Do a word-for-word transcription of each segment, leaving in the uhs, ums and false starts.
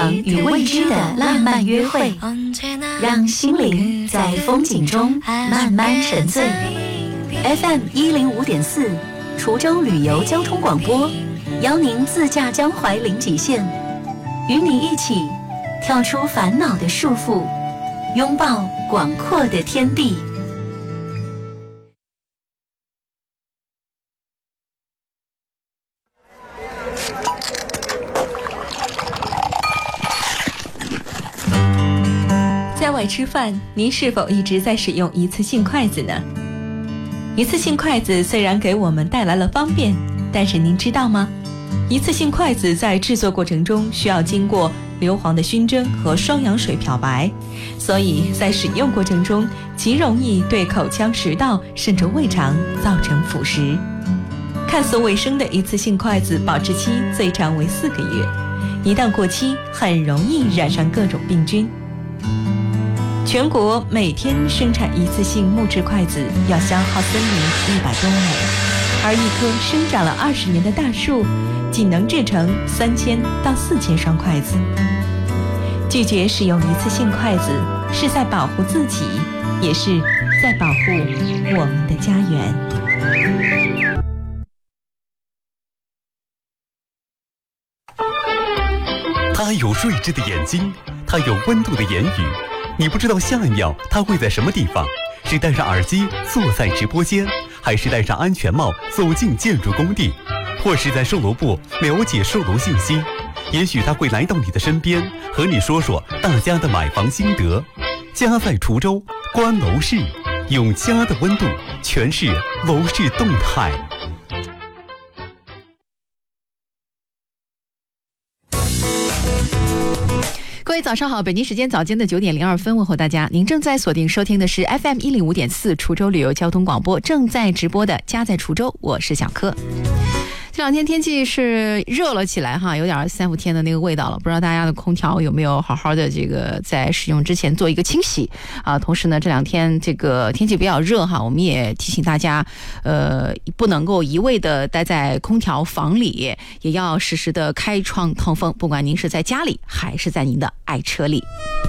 场与未知的浪漫约会，让心灵在风景中慢慢沉醉。 F M 一零五点四，滁州旅游交通广播，邀您自驾江淮零极限，与你一起跳出烦恼的束缚，拥抱广阔的天地。 在外吃饭，您是否一直在使用一次性筷子呢？一次性筷子虽然给我们带来了方便，但是您知道吗？一次性筷子在制作过程中需要经过硫磺的熏蒸和双氧水漂白，所以在使用过程中极容易对口腔、食道甚至胃肠造成腐蚀。看似卫生的一次性筷子保质期最长为四个月，一旦过期，很容易染上各种病菌。全国每天生产一次性木质筷子要消耗森林一百多亩，而一棵生长了二十年的大树，仅能制成三千到四千双筷子。拒绝使用一次性筷子，是在保护自己，也是在保护我们的家园。 他有睿智的眼睛，他有温度的言语。你不知道下一秒他会在什么地方，是戴上耳机坐在直播间，还是戴上安全帽走进建筑工地，或是在售楼部了解售楼信息。也许他会来到你的身边，和你说说大家的买房心得。家在滁州，观楼市，用家的温度诠释楼市动态。 各位早上好，北京时间早间的九点零二分，问候大家。您正在锁定收听的是 F M 一零五点四滁州旅游交通广播，正在直播的家在滁州，我是小柯。这两天天气是热了起来哈，有点三伏天的那个味道了。不知道大家的空调有没有好好的这个在使用之前做一个清洗啊？同时呢，这两天这个天气比较热哈，我们也提醒大家，呃，不能够一味的待在空调房里，也要时时的开窗通风。不管您是在家里还是在您的爱车里。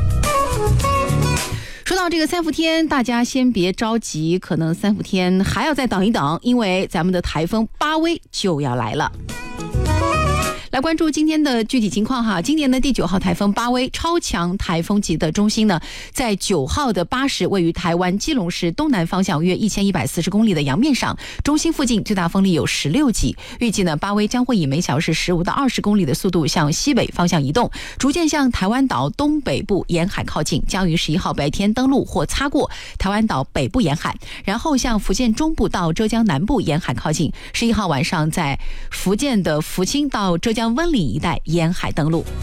说到这个三伏天，大家先别着急，可能三伏天还要再等一等，因为咱们的台风巴威就要来了。来关注今天的具体情况哈，今年的第九号台风巴威超强台风级的中心呢，在九号的八时位于台湾基隆市东南方向约一千一百四十公里的洋面上，中心附近最大风力有十六级。预计呢，巴威将会以每小时十五到二十公里的速度向西北方向移动，逐渐向台湾岛东北部沿海靠近，将于十一号白天登陆或擦过台湾岛北部沿海，然后向福建中部到浙江南部沿海靠近，十一号晚上在福建的福清到浙江温岭一带沿海登陆。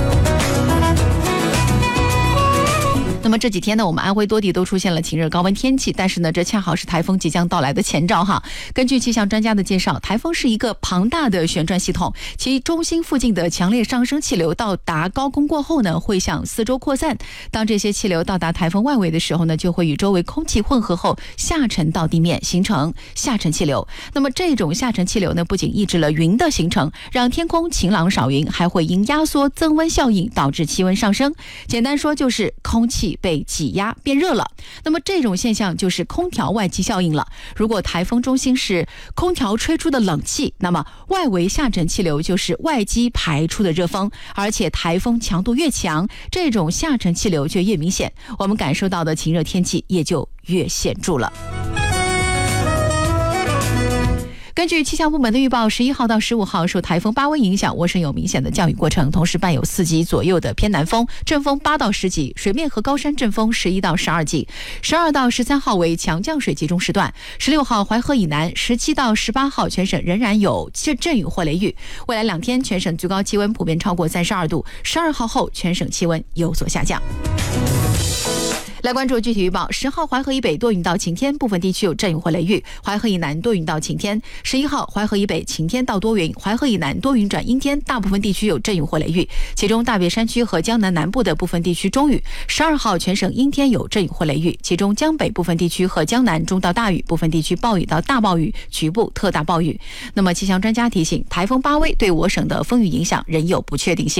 那么这几天呢，我们安徽多地都出现了晴热高温天气，但是呢，这恰好是台风即将到来的前兆哈。根据气象专家的介绍，台风是一个庞大的旋转系统，其中心附近的强烈上升气流到达高空过后呢，会向四周扩散。当这些气流到达台风外围的时候呢，就会与周围空气混合后下沉到地面，形成下沉气流。那么这种下沉气流呢，不仅抑制了云的形成，让天空晴朗少云，还会因压缩增温效应导致气温上升。简单说就是空气被挤压变热了。那么这种现象就是空调外机效应了。如果台风中心是空调吹出的冷气，那么外围下沉气流就是外机排出的热风，而且台风强度越强，这种下沉气流就越明显，我们感受到的晴热天气也就越显著了。根据气象部门的预报，十一号到十五号受台风巴威影响，涡身有明显的降雨过程，同时伴有四级左右的偏南风，阵风八到十级，水面和高山阵风十一到十二级。十二到十三号为强降水集中时段，十六号淮河以南，十七到十八号全省仍然有阵阵雨或雷雨。未来两天全省最高气温普遍超过三十二度，十二号后全省气温有所下降。来关注具体预报，十号淮河以北多云到晴天，部分地区有阵雨或雷雨；淮河以南多云到晴天。十一号淮河以北晴天到多云，淮河以南多云转阴天，大部分地区有阵雨或雷雨，其中大别山区和江南南部的部分地区中雨。十二号全省阴天有阵雨或雷雨，其中江北部分地区和江南中到大雨，部分地区暴雨到大暴雨，局部特大暴雨。那么气象专家提醒，台风巴威对我省的风雨影响仍有不确定性。